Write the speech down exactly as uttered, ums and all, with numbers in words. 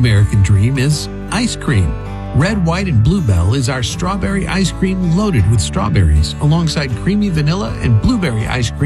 American dream is ice cream. Red, White, and Bluebell is our strawberry ice cream loaded with strawberries, alongside creamy vanilla and blueberry ice cream